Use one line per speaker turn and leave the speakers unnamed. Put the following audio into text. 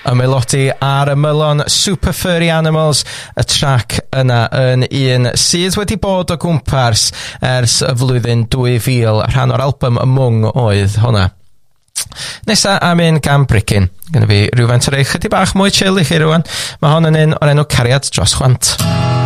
Ymaelodi ar ymylon Super Furry Animals, y trac yna yn un sydd wedi bod o gwmpas ers y flwyddyn 2000, rhan o'r album Mwng oedd hwnna. Nesa am un gan Bricin. Gynna fi rhywfaint o rei chydig bach mwy chill i chi rwan. Mae hon yn un o'r enw Cariad Dros Chwant.